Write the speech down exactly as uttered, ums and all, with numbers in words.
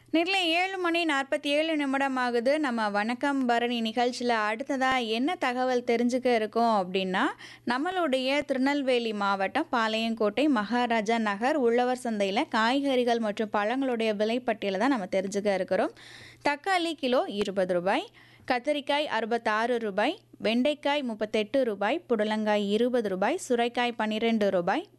நேர்ல ஏழு மணி நாற்பத்தி ஏழு நிமிடம் ஆகுது. நம்ம வணக்கம் பரணி நிகழ்ச்சியில அடுத்ததா என்ன தகவல் தெரிஞ்சுக்க இருக்கோம் அப்படின்னா, நம்மளுடைய திருநெல்வேலி மாவட்டம் பாளையங்கோட்டை மகாராஜா நகர் உழவர் சந்தையில காய்கறிகள் மற்றும் பழங்களுடைய விலைப்பட்டியல தான் நம்ம தெரிஞ்சுக்க இருக்கிறோம். தக்காளி கிலோ இருபது ரூபாய், கத்தரிக்காய் அறுபத்தாறு ரூபாய், வெண்டைக்காய் முப்பத்தெட்டு ரூபாய், புடலங்காய் இருபது ரூபாய், சுரைக்காய் பன்னிரண்டு ரூபாய்,